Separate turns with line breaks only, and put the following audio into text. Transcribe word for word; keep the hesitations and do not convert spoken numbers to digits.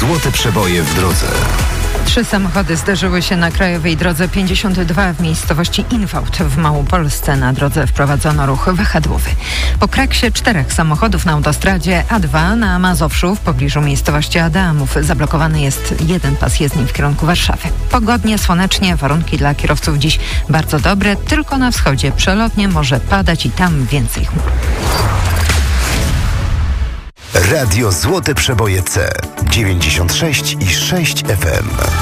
Złote przeboje w drodze.
Trzy samochody zderzyły się na krajowej drodze pięćdziesiąt dwa w miejscowości Infałt w Małopolsce. Na drodze wprowadzono ruch wahadłowy. Po kraksie czterech samochodów na autostradzie A dwa na Mazowszu w pobliżu miejscowości Adamów zablokowany jest jeden pas jezdni w kierunku Warszawy. Pogodnie, słonecznie, warunki dla kierowców dziś bardzo dobre, tylko na wschodzie przelotnie może padać i tam więcej chmur.
Radio Złote Przeboje C dziewięćdziesiąt sześć i sześć F M.